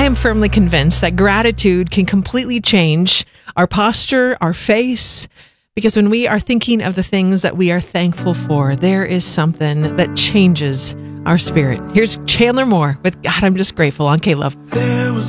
am firmly convinced that gratitude can completely change our posture, our face, because when we are thinking of the things that we are thankful for, there is something that changes our spirit. Here's Chandler Moore with God, I'm Just Grateful on K-Love.